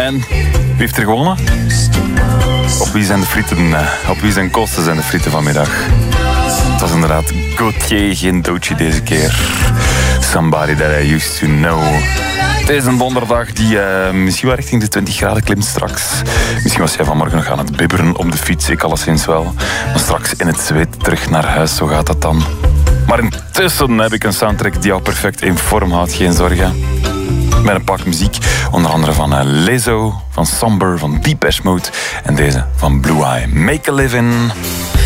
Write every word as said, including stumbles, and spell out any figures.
En wie heeft er gewonnen? Op wie zijn de frieten? Op wie zijn kosten zijn de frieten vanmiddag? Het was inderdaad Gauthier, geen Doechii deze keer. Somebody that I used to know. Het is een donderdag die uh, misschien wel richting de twintig graden klimt straks. Misschien was jij vanmorgen nog aan het bibberen op de fiets, ik alleszins wel. Maar straks in het zweet terug naar huis, zo gaat dat dan. Maar intussen heb ik een soundtrack die jou perfect in vorm houdt, geen zorgen. Met een pak muziek, onder andere van uh, Lizzo, van Somber, van Depeche Mode en deze van Blue Eye. Make a Living.